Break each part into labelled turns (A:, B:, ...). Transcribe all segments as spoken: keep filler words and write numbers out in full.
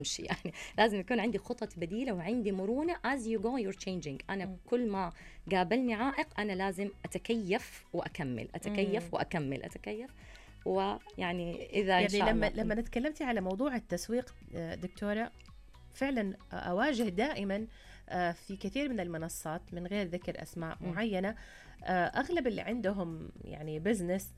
A: شيء يعني لازم يكون عندي خطط بديلة وعندي مرونة. as you go you're changing. أنا م. كل ما قابلني عائق أنا لازم أتكيف وأكمل أتكيف م. وأكمل أتكيف. ويعني إذا
B: يعني
A: إن شاء
B: لما
A: الله
B: لما تكلمتي على موضوع التسويق دكتورة، فعلا أواجه دائما في كثير من المنصات من غير ذكر أسماء م. معينة، أغلب اللي عندهم يعني بزنس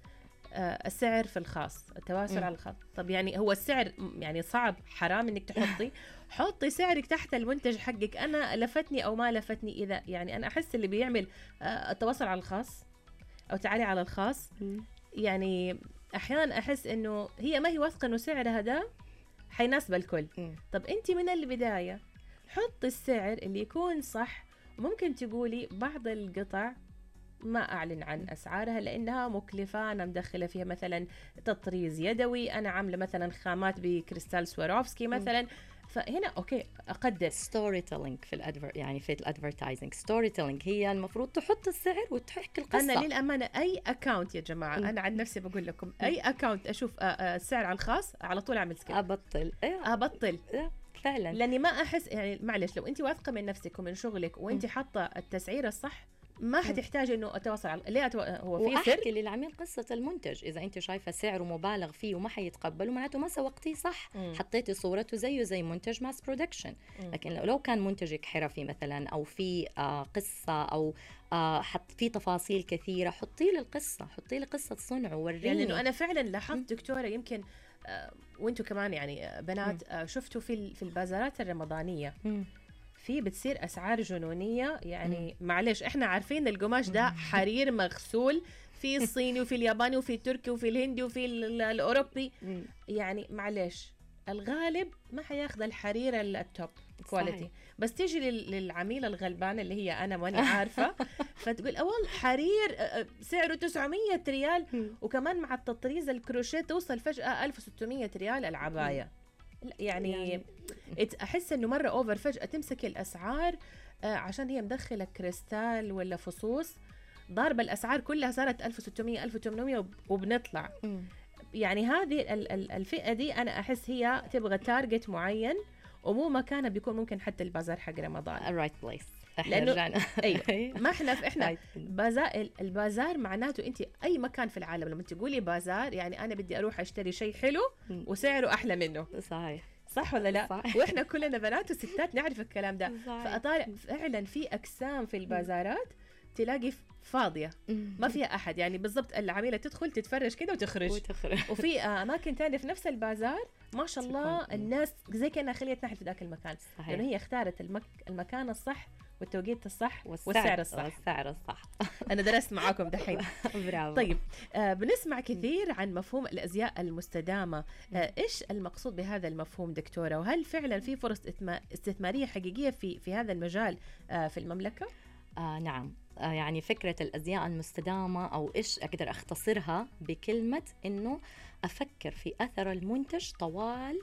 B: السعر في الخاص، التواصل م. على الخاص. طب يعني هو السعر يعني صعب، حرام انك تحطي حطي سعرك تحت المنتج حقك. انا لفتني او ما لفتني، اذا يعني انا احس اللي بيعمل التواصل على الخاص او تعالي على الخاص م. يعني احيانا احس انه هي ما هي واثقه انه سعرها ده حيناسب الكل. م. طب انت من البدايه حطي السعر اللي يكون صح. وممكن تقولي بعض القطع ما أعلن عن أسعارها لأنها مكلفة، أنا مدخلة فيها مثلا تطريز يدوي، أنا عاملة مثلا خامات بكريستال سواروفسكي مثلا، فهنا أوكي أقدر.
A: ستوري تيلينج في الأدفر يعني في الأدفرتايزنج، ستوري تيلينج هي المفروض تحط السعر وتحكي القصة.
B: أنا للأمانة أي أكاونت يا جماعة م. أنا عن نفسي بقول لكم أي أكاونت أشوف السعر على الخاص على طول أعمل سكيب،
A: أبطل
B: أبطل
A: فعلا،
B: لأني ما أحس يعني معلش لو أنت واثقة من نفسك ومن شغلك وأنت حاطة التسعير الصح ما حتحتاج انه اتواصل على ليه أتو... هو في سر
A: واحكي للعميل قصه المنتج. اذا انت شايفه سعره مبالغ فيه وما حيتقبله معناته ما سوقتيه صح. م. حطيتي صورته زيه زي منتج ماس برودكشن. لكن لو كان منتجك حرفي مثلا او في آه قصه او آه حط في تفاصيل كثيره، حطي لي القصه، حطي لي قصه صنعه وريني.
B: يعني انه انا فعلا لاحظت دكتوره يمكن آه وانتم كمان يعني بنات آه شفتوا في في البازارات الرمضانيه م. في بتصير أسعار جنونية يعني. مم. معلش إحنا عارفين القماش ده حرير مغسول في الصيني وفي الياباني وفي التركي وفي الهندي وفي الأوروبي. مم. يعني معلش الغالب ما حياخد الحرير التوب كواليتي، بس تيجي للعميل الغلبان اللي هي أنا ماني عارفة فتقول أول حرير سعره تسعمية ريال وكمان مع التطريز الكروشيه توصل فجأة ألف وستمية ريال العباية. يعني, يعني أحس أنه مرة أوفر، فجأة تمسك الأسعار آه عشان هي مدخلة كريستال ولا فصوص، ضاربة الأسعار كلها صارت ألف وستمية ألف وثمانمية وبنطلع. م. يعني هذه الفئة دي أنا أحس هي تبغى تارجت معين ومو مكانها بيكون ممكن حتى البازار حق رمضان
A: right place.
B: لأنه أيوة ما إحنا في إحنا بازار. البازار معناته أنت أي مكان في العالم لما تقولي بازار يعني أنا بدي أروح أشتري شيء حلو وسعره أحلى منه.
A: صحيح
B: صح ولا لا؟ صح. وإحنا كلنا بنات وستات نعرف الكلام ده. فأطالع فعلا في أقسام في البازارات تلاقي فاضية ما فيها أحد، يعني بالضبط العميلة تدخل تتفرج كده وتخرج, وتخرج. وفي أماكن تانية في نفس البازار ما شاء الله الناس زي كأنها خليت نحن في ذاك المكان، لأنه هي اختارت المك... المكان الصح والتوقيت الصح والسعر, والسعر الصح.
A: والسعر الصح.
B: أنا درست معاكم دحين.
A: برافو.
B: طيب آه بنسمع كثير عن مفهوم الأزياء المستدامة. آه إيش المقصود بهذا المفهوم دكتورة؟ وهل فعلا في فرص استثمارية حقيقية في في هذا المجال آه في المملكة؟
A: آه نعم. آه يعني فكرة الأزياء المستدامة أو إيش أقدر أختصرها بكلمة إنه أفكر في أثر المنتج طوال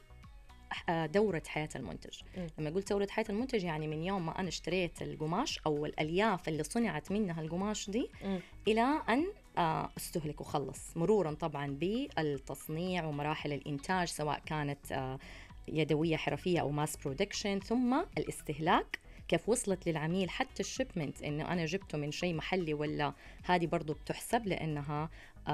A: دورة حياة المنتج. م. لما قلت دورة حياة المنتج يعني من يوم ما أنا اشتريت القماش أو الألياف اللي صنعت منها القماش دي م. إلى أن استهلك وخلص، مرورا طبعا بالتصنيع ومراحل الإنتاج سواء كانت يدوية حرفية أو ماس برودكشن، ثم الاستهلاك كيف وصلت للعميل، حتى الشيبمنت إنه أنا جبته من شيء محلي ولا هذه برضو بتحسب لأنها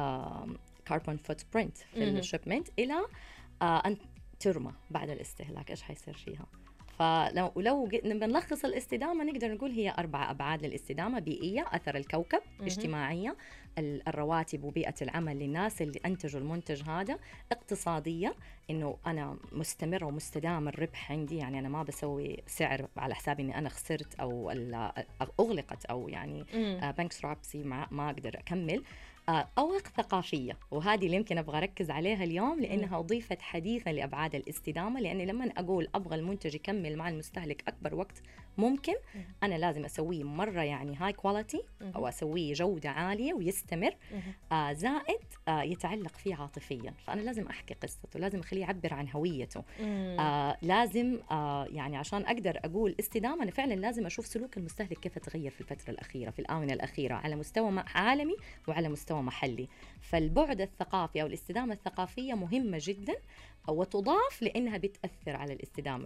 A: كاربون فوت برينت في الشيبمنت، إلى أن ترمى بعد الاستهلاك إيش حيصير فيها. فلو لو بنلخص الاستدامة نقدر نقول هي أربع أبعاد للاستدامة: بيئية، أثر الكوكب، م- اجتماعية، الرواتب وبيئة العمل للناس اللي أنتجوا المنتج هذا، اقتصادية إنه أنا مستمرة ومستدام الربح عندي، يعني أنا ما بسوي سعر على حساب إني أنا خسرت أو أغلقت أو يعني بانكرابسي ما, ما أقدر أكمل، أو ثقافية. وهذه اللي يمكن أبغى أركز عليها اليوم لأنها أضيفت حديثا لأبعاد الاستدامة، لأني لما أقول أبغى المنتج يكمل مع المستهلك أكبر وقت ممكن أنا لازم أسويه مرة يعني هاي كواليتي أو أسويه جودة عالية ويستمر، آه زائد آه يتعلق فيه عاطفيا. فأنا لازم أحكي قصته، لازم أخليه يعبر عن هويته، آه لازم آه يعني عشان أقدر أقول استدامة أنا فعلا لازم أشوف سلوك المستهلك كيف تغير في الفترة الأخيرة في الآونة الأخيرة على مستوى عالمي وعلى مستوى مستوى محلي. فالبعد الثقافي أو الاستدامة الثقافية مهمة جدا، وتضاف لأنها بتأثر على الاستدامة